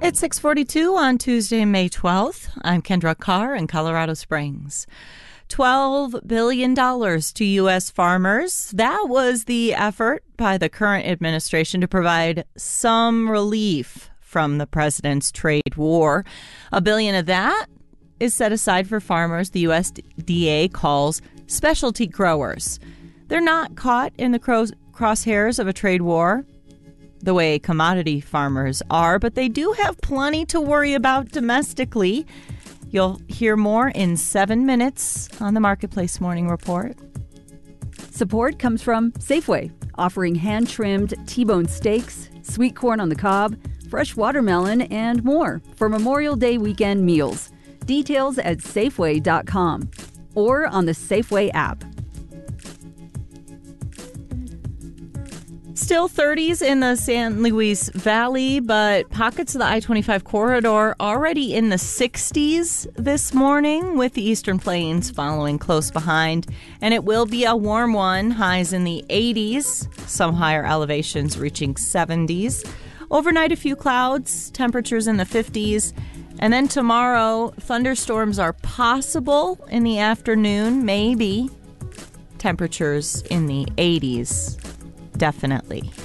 It's 6:42 on Tuesday, May 12th. I'm Kendra Carr in Colorado Springs. $12 billion to U.S. farmers. That was the effort by the current administration to provide some relief from the president's trade war. $1 billion of that is set aside for farmers the USDA calls specialty growers. They're not caught in the crosshairs of a trade war the way commodity farmers are, but they do have plenty to worry about domestically. You'll hear more in 7 minutes on the Marketplace Morning Report. Support comes from Safeway, offering hand-trimmed T-bone steaks, sweet corn on the cob, fresh watermelon, and more for Memorial Day weekend meals. Details at Safeway.com or on the Safeway app. Still 30s in the San Luis Valley, but pockets of the I-25 corridor already in the 60s this morning, with the Eastern Plains following close behind. And it will be a warm one, highs in the 80s, some higher elevations reaching 70s. Overnight, a few clouds, temperatures in the 50s. And then tomorrow, thunderstorms are possible in the afternoon, maybe. Temperatures in the 80s. Definitely.